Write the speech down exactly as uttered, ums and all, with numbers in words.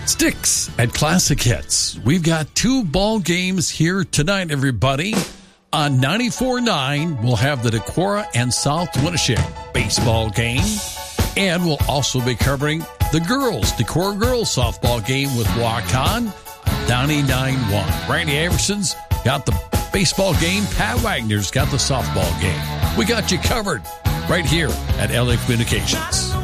Sticks at Classic Hits. We've got two ball games here tonight, everybody. On ninety-four point nine, we'll have the Decorah and South Winnipeg baseball game. And we'll also be covering the girls, Decorah girls softball game with Waukon, ninety-nine point one. Randy Averson's got the baseball game. Pat Wagner's got the softball game. We got you covered right here at L A Communications.